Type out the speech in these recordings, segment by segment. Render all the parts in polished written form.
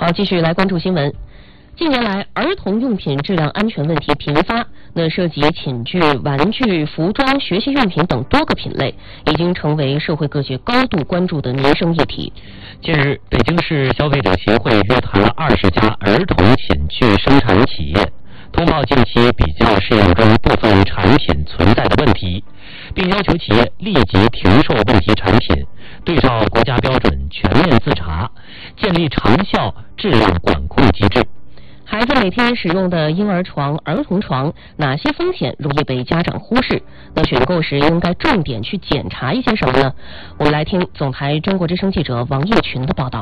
继续来关注新闻。近年来，儿童用品质量安全问题频发，涉及寝具、玩具、服装、学习用品等多个品类，已经成为社会各界高度关注的民生议题。 近日，北京市消费者协会约谈了20家儿童寝具生产企业，通报近期比较试验中部分产品存在的问题，并要求企业立即停售问题产品，对照国家标准全面自查，建立长效质量管控机制。 孩子每天使用的婴儿床、儿童床，哪些风险容易被家长忽视？选购时应该重点去检查一些什么呢？我们来听总台中国之声记者王叶群的报道。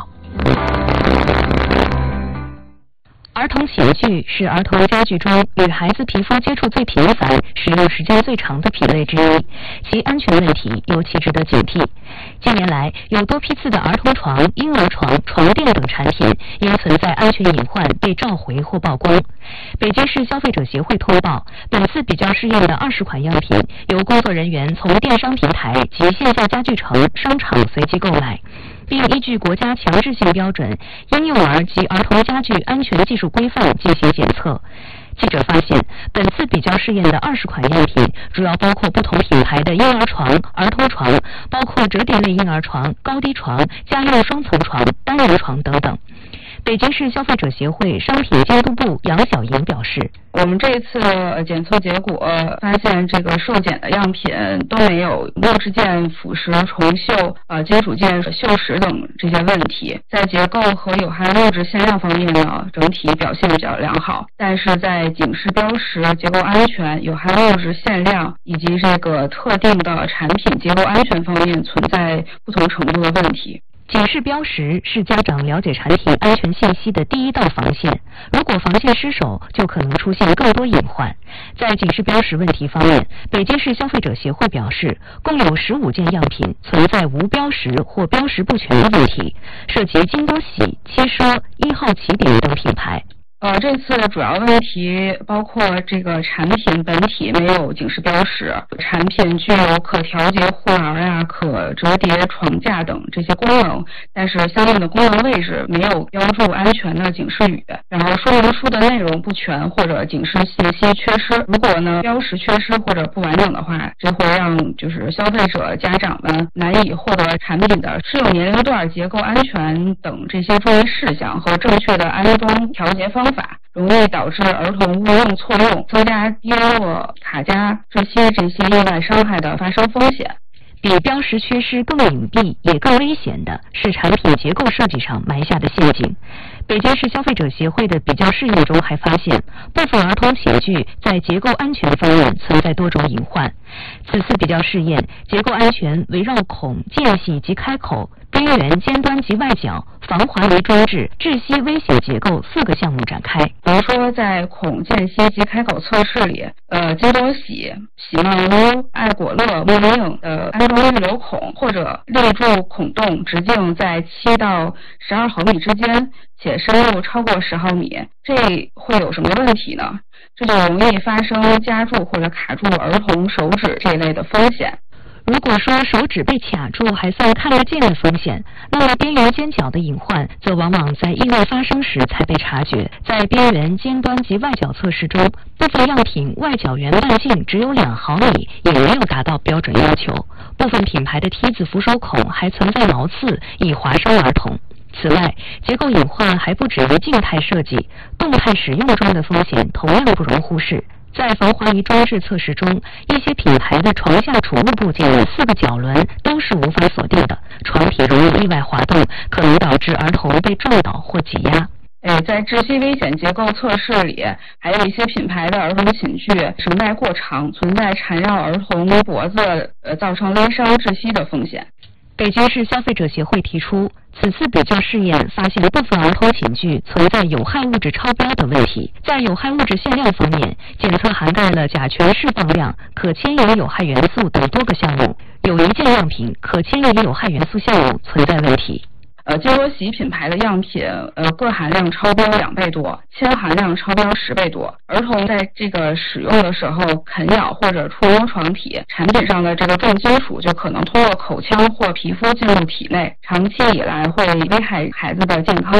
儿童寝具是儿童家具中与孩子皮肤接触最频繁、使用时间最长的品类之一，其安全问题尤其值得警惕。近年来，有多批次的儿童床、婴儿床、床垫等产品因存在安全隐患被召回或曝光。北京市消费者协会通报，本次比较试验的20款样品由工作人员从电商平台及线下家具城、商场随机购买，并依据国家强制性标准《婴幼儿及儿童家具安全技术规范》进行检测。记者发现，本次比较试验的20款样品主要包括不同品牌的婴儿床、儿童床，包括折叠类婴儿床、高低床、家用双层床、单人床等等。北京市消费者协会商品监督部杨小莹表示， 我们这一次检测结果发现，这个受检的样品都没有木质件腐蚀、重锈、金属件锈蚀等这些问题。在结构和有害物质限量方面呢，整体表现比较良好，但是在警示标识、结构安全、有害物质限量以及这个特定的产品结构安全方面存在不同程度的问题。 警示标识是家长了解产品安全信息的第一道防线，如果防线失守，就可能出现更多隐患。在警示标识问题方面，北京市消费者协会表示，共有15件样品存在无标识或标识不全的问题，涉及金多喜、七说、1号起点等品牌。 这次主要问题包括这个产品本体没有警示标识，产品具有可调节护栏可折叠床架等这些功能，但是相应的功能位置没有标注安全的警示语，然后说明书的内容不全或者警示信息缺失。如果标识缺失或者不完整的话，这会让消费者家长们难以获得产品的适用年龄段、结构安全等这些注意事项和正确的安装调节方法，容易导致儿童误用错用，增加跌落、卡夹、窒息这些意外伤害的发生风险。 比标识缺失更隐蔽也更危险的是产品结构设计上埋下的陷阱。北京市消费者协会的比较试验中还发现，部分儿童寝具在结构安全方面存在多种隐患。此次比较试验，结构安全围绕孔、间隙及开口、边缘、尖端及外角、防滑离装置、窒息危险结构4个项目展开。 比如说，在孔、间隙及开口测试里，金多喜、喜曼屋、爱果乐、莫令的安装预留孔或者立柱孔洞直径在7到12毫米之间，且深入超过10毫米，这会有什么问题呢？这就容易发生夹住或者卡住儿童手指这一类的风险。 如果说手指被卡住还算看得见的风险，那么边缘尖角的隐患则往往在意外发生时才被察觉。在边缘、尖端及外角测试中，部分样品外角圆半径只有2毫米，也没有达到标准要求。部分品牌的梯子扶手孔还存在毛刺，易划伤儿童。此外，结构隐患还不止于静态设计，动态使用中的风险同样不容忽视。在防滑移装置测试中，一些品牌的床下储物部件的4个角轮都是无法锁定的，床体容易意外滑动，可能导致儿童被撞倒或挤压。 在窒息危险结构测试里，还有一些品牌的儿童寝具绳带过长，存在缠绕儿童脖子造成勒伤窒息的风险。 北京市消费者协会提出，此次比较试验发现部分儿童寝具存在有害物质超标的问题。在有害物质限量方面，检测涵盖了甲醛释放量、可迁移有害元素等多个项目，有1件样品可迁移有害元素项目存在问题。 金多喜品牌的样品，铬含量超标2倍多，铅含量超标10倍多。儿童在这个使用的时候啃咬或者触摸床体，产品上的这个重金属就可能通过口腔或皮肤进入体内，长期以来会危害孩子的健康。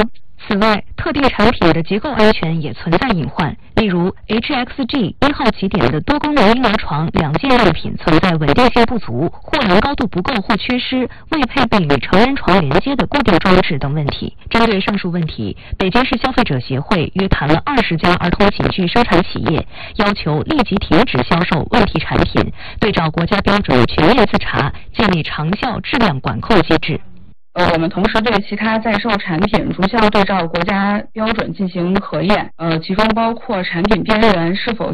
此外，特定产品的结构安全也存在隐患，例如 HXG 1号起点的多功能婴儿床2件样品存在稳定性不足、护栏高度不够或缺失、未配备与成人床连接的固定装置等问题。针对上述问题，北京市消费者协会约谈了20家儿童寝具生产企业，要求立即停止销售问题产品，对照国家标准全面自查，建立长效质量管控机制。 我们同时对其他在售产品逐项对照国家标准进行核验，其中包括产品边缘是否